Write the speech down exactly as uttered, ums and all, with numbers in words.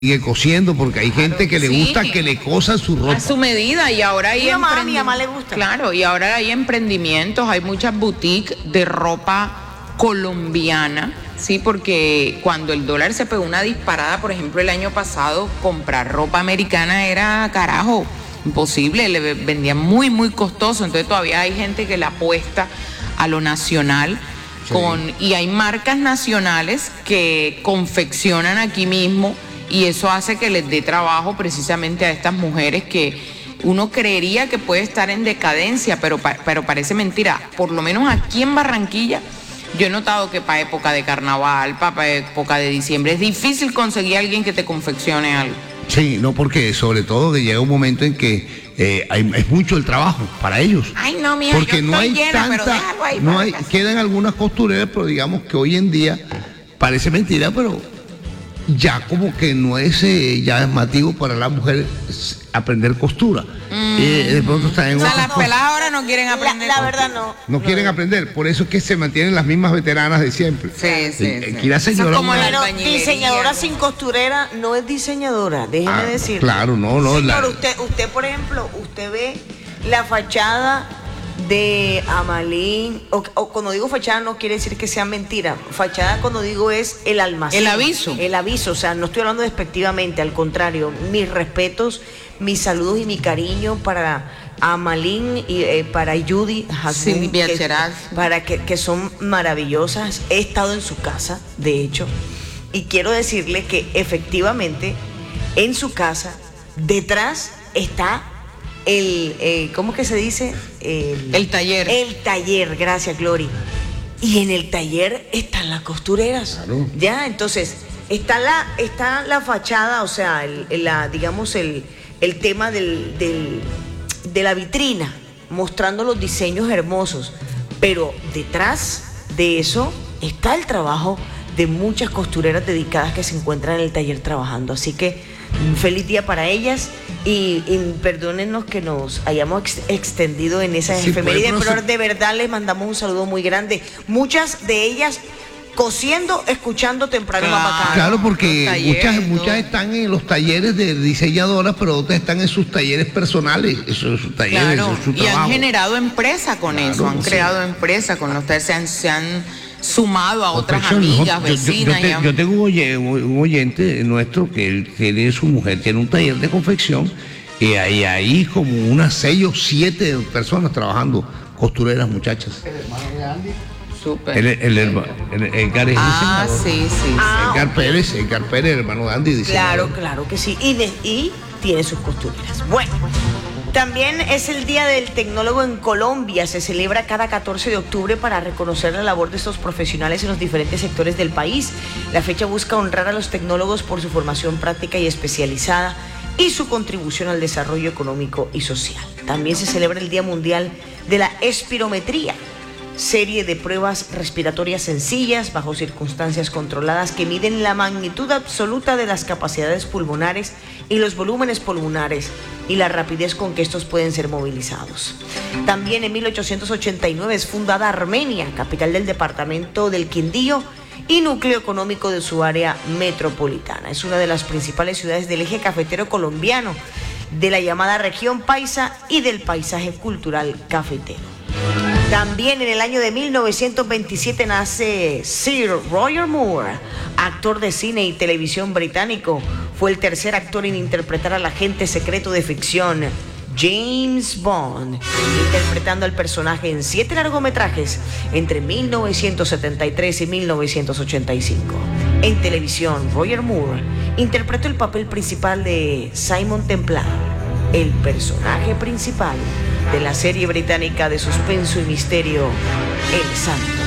sigue cosiendo, porque hay claro, gente que le sí. gusta que le cosan su ropa. A su medida, y ahora hay mi mamá, a mi mamá le gusta. Claro, y ahora hay emprendimientos, hay muchas boutiques de ropa colombiana, sí, porque cuando el dólar se pegó una disparada, por ejemplo, el año pasado, comprar ropa americana era carajo, imposible, le vendían muy, muy costoso, entonces todavía hay gente que le apuesta a lo nacional. Sí. Con, y hay marcas nacionales que confeccionan aquí mismo, y eso hace que les dé trabajo precisamente a estas mujeres que uno creería que puede estar en decadencia, pero, pero parece mentira. Por lo menos aquí en Barranquilla, yo he notado que para época de carnaval, para época de diciembre, es difícil conseguir a alguien que te confeccione algo. Sí, no, porque sobre todo que llega un momento en que eh, hay, es mucho el trabajo para ellos. Ay, no, mija, porque yo no estoy hay llena, tanta, pero déjalo ahí. No hay, quedan algunas costureras, pero digamos que hoy en día parece mentira, pero ya como que no es eh, ya llamativo para la mujer aprender costura. Mm. Eh, de pronto están en o sea, las peladas ahora no quieren aprender. La, la verdad no. No, no quieren no. aprender, por eso es que se mantienen las mismas veteranas de siempre. Sí, sí. Eh, sí. Aquí la señora. Como la diseñadora sin costurera no es diseñadora, déjeme ah, decir. Claro, no, no. Señor, la... usted, usted, por ejemplo, usted ve la fachada de Amalín, o, o cuando digo fachada no quiere decir que sea mentira, fachada cuando digo es el almacén. El aviso. El aviso, o sea, no estoy hablando despectivamente, al contrario, mis respetos, mis saludos y mi cariño para Amalín y eh, para Judy Hasbun, Silvia que, Cheraz. para que, que son maravillosas. He estado en su casa, de hecho, y quiero decirle que efectivamente en su casa, detrás está el, eh, ¿cómo que se dice? El, el taller. El taller, gracias, Glory. Y en el taller están las costureras. Claro. Ya, entonces, está la, está la fachada, o sea, el, la, digamos, el, el tema del, del, de la vitrina, mostrando los diseños hermosos. Pero detrás de eso está el trabajo de muchas costureras dedicadas que se encuentran en el taller trabajando. Así que un feliz día para ellas y, y perdónennos que nos hayamos ex extendido en esa sí, efeméride, pero se... de verdad les mandamos un saludo muy grande. Muchas de ellas cosiendo, escuchando temprano claro, Mapacano. Claro, porque talleres, muchas, muchas están en los talleres de diseñadoras, pero otras están en sus talleres personales, esos sus talleres, claro, eso, su y trabajo. han generado empresa con claro, eso, han sí. creado empresa con los se han, se han sumado a otras amigas, yo, vecinas. Yo, yo, te, yo tengo un oyente nuestro que él tiene, su mujer tiene un taller de confección y hay ahí como unas seis o siete personas trabajando, costureras, muchachas. El hermano de Andy. Súper. El, el, el, el, el Edgar es ah, sí, sí. Ah, Edgar Pérez, Edgar Pérez, el hermano de Andy. Claro, claro que sí. Y, de, y tiene sus costureras. Bueno. También es el Día del Tecnólogo en Colombia. Se celebra cada catorce de octubre para reconocer la labor de estos profesionales en los diferentes sectores del país. La fecha busca honrar a los tecnólogos por su formación práctica y especializada y su contribución al desarrollo económico y social. También se celebra el Día Mundial de la Espirometría, serie de pruebas respiratorias sencillas bajo circunstancias controladas que miden la magnitud absoluta de las capacidades pulmonares y los volúmenes pulmonares y la rapidez con que estos pueden ser movilizados. También en mil ochocientos ochenta y nueve es fundada Armenia, capital del departamento del Quindío y núcleo económico de su área metropolitana. Es una de las principales ciudades del eje cafetero colombiano, de la llamada región paisa y del paisaje cultural cafetero. También en el año de mil novecientos veintisiete nace Sir Roger Moore, actor de cine y televisión británico. Fue el tercer actor en interpretar al agente secreto de ficción James Bond, interpretando al personaje en siete largometrajes entre mil novecientos setenta y tres y mil novecientos ochenta y cinco. En televisión, Roger Moore interpretó el papel principal de Simon Templar, el personaje principal de la serie británica de suspenso y misterio El Santo.